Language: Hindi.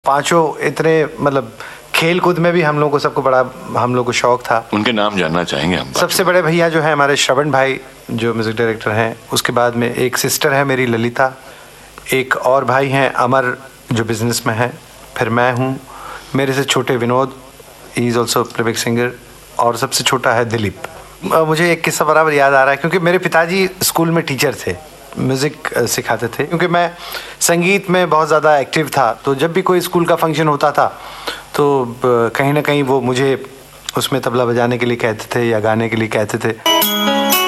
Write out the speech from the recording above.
पांचों इतने मतलब खेल कूद में भी हम लोग को सबको बड़ा हम लोग को शौक था। उनके नाम जानना चाहेंगे हम। सबसे बड़े भैया जो है हमारे श्रवण भाई जो म्यूजिक डायरेक्टर हैं, उसके बाद में एक सिस्टर है मेरी ललिता, एक और भाई हैं अमर जो बिजनेस में है, फिर मैं हूँ, मेरे से छोटे Vinod, he is also playback singer, और सबसे छोटा है दिलीप। मुझे एक किस्सा बराबर याद आ रहा है क्योंकि मेरे पिताजी स्कूल में टीचर थे, म्यूज़िक सिखाते थे। क्योंकि मैं संगीत में बहुत ज़्यादा एक्टिव था, तो जब भी कोई स्कूल का फंक्शन होता था तो कहीं ना कहीं वो मुझे उसमें तबला बजाने के लिए कहते थे या गाने के लिए कहते थे।